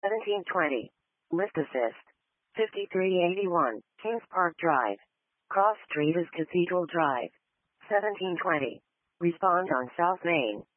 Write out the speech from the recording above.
1720. Lift assist. 5381, Kings Park Drive. Cross Street is Cathedral Drive. 1720. Respond on South Main.